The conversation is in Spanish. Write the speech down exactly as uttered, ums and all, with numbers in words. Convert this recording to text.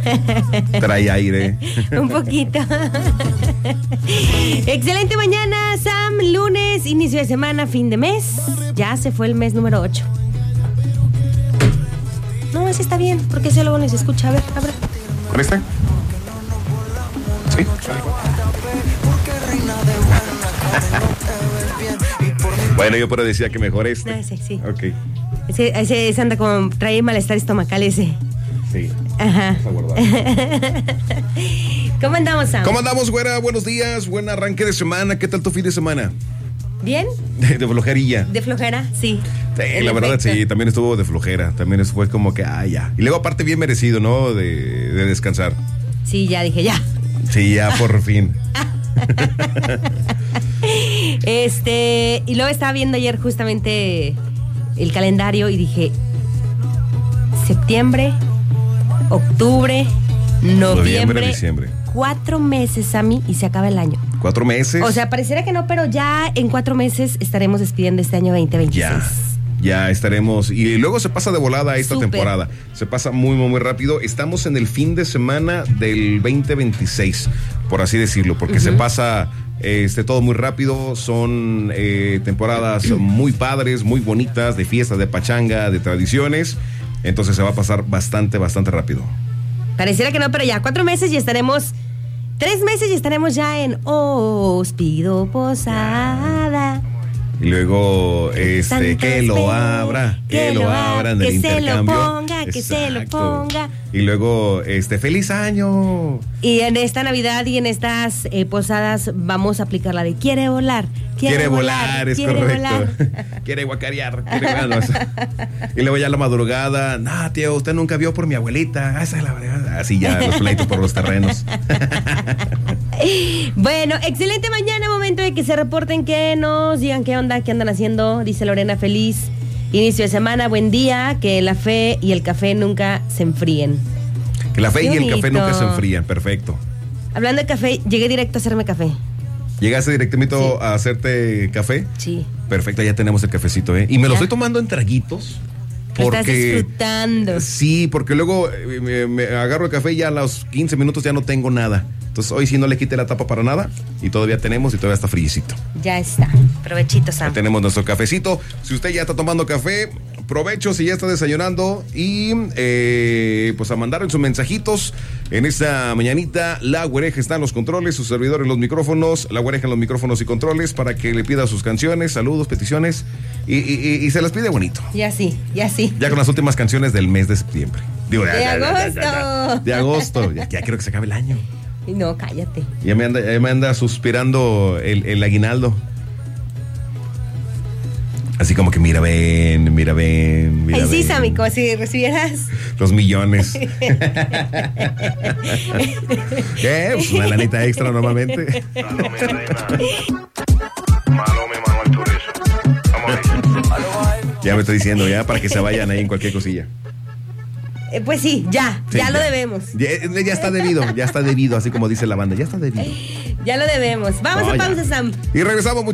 Trae aire. Un poquito. Excelente mañana, Sam. Lunes, inicio de semana, fin de mes. Ya se fue el mes número ocho. No, ese está bien, porque ese luego no se escucha. A ver, a ver. ¿Con este? Sí. Bueno, yo pero decía que mejor este. No, ese, sí. Ok. Ese, ese, ese anda como, trae malestar estomacal ese. Sí. Ajá. ¿Cómo andamos, Sam? ¿Cómo andamos, güera? Buenos días, buen arranque de semana. ¿Qué tal tu fin de semana? ¿Bien? De, de flojerilla. ¿De flojera? Sí. Sí, la verdad sí, también estuvo de flojera. También fue como que, ah, ya. Y luego aparte bien merecido, ¿no? De, de descansar. Sí, ya dije, ya. Sí, ya por fin. Este, y luego estaba viendo ayer justamente el calendario y dije, septiembre, octubre, noviembre, Noviembre, diciembre. Cuatro meses a mí y se acaba el año. ¿Cuatro meses? O sea, pareciera que no, pero ya en cuatro meses estaremos despidiendo este año veinte veintiséis. Ya, ya estaremos. Y luego se pasa de volada esta Súper. temporada. Se pasa muy, muy, muy rápido. Estamos en el fin de semana del veinte veintiséis, por así decirlo, porque uh-huh. se pasa este, todo muy rápido. Son eh, temporadas muy padres, muy bonitas, de fiestas, de pachanga, de tradiciones. Entonces se va a pasar bastante, bastante rápido. Pareciera que no, pero ya cuatro meses y estaremos... Tres meses y estaremos ya en Hospido Posada. Y luego, este, Santos que lo abra, que, que lo abra en el que intercambio. Que se lo ponga, que se lo ponga. Y luego, este, ¡feliz año! Y en esta Navidad y en estas eh, posadas vamos a aplicar la de quiere volar. Quiere, quiere volar, volar, es quiere correcto. Volar. Quiere guacarear, quiere volar. Y luego ya la madrugada, no, tío, usted nunca vio por mi abuelita. Esa es la verdad. Así ya, los pleitos por los terrenos. Bueno, excelente mañana, momento de que se reporten, que nos digan qué onda, qué andan haciendo. Dice Lorena, feliz inicio de semana, buen día, que la fe y el café nunca se enfríen. Que la fe qué y bonito. el café nunca se enfrían, perfecto. Hablando de café, llegué directo a hacerme café. ¿Llegaste directamente sí. a hacerte café? Sí. Perfecto, ya tenemos el cafecito, ¿eh? Y me ¿Ya? lo estoy tomando en traguitos. Porque, estás disfrutando. Sí, porque luego eh, me, me agarro el café y ya a los quince minutos ya no tengo nada. Entonces hoy sí no le quité la tapa para nada y todavía tenemos y todavía está frillicito. Ya está. Provechito, Sam. Ya tenemos nuestro cafecito. Si usted ya está tomando café, provecho si ya está desayunando y eh, pues a mandar en sus mensajitos en esta mañanita. La Güereja está en los controles, su servidor en los micrófonos, La Güereja en los micrófonos y controles para que le pida sus canciones, saludos, peticiones y, y, y, y se las pide bonito. Ya sí, ya sí. Ya con las últimas canciones del mes de septiembre. Digo, de ya, agosto. Ya, ya, ya, ya. De agosto. Ya, ya quiero que se acabe el año. No, cállate. Ya me anda, ya me anda suspirando el, el aguinaldo. Así como que mira, ven, mira, ven, mira, Ay, sí, ven. Sammy, como si recibieras los millones. ¿Qué? Pues una lanita extra normalmente. Ya me estoy diciendo, ya, para que se vayan ahí en cualquier cosilla. Eh, pues sí, ya, Sí, ya, ya lo debemos. Ya, ya está debido, ya está debido, así como dice la banda, ya está debido. Ya lo debemos. Vamos No, a ya. pausa, Sam. Y regresamos, muchachos.